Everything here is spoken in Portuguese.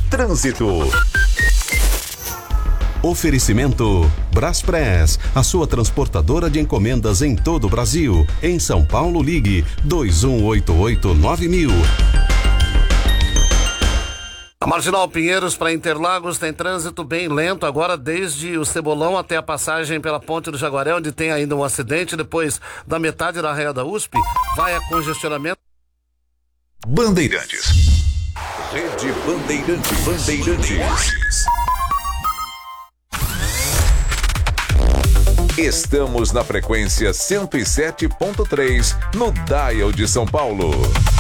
Trânsito. Oferecimento Braspress, a sua transportadora de encomendas em todo o Brasil. Em São Paulo, ligue 2188-9000. A Marginal Pinheiros para Interlagos tem trânsito bem lento agora, desde o Cebolão até a passagem pela Ponte do Jaguaré, onde tem ainda um acidente. Depois da metade da raia da USP, vai a congestionamento. Bandeirantes. Rede Bandeirantes. Estamos na frequência 107.3 no Dial de São Paulo.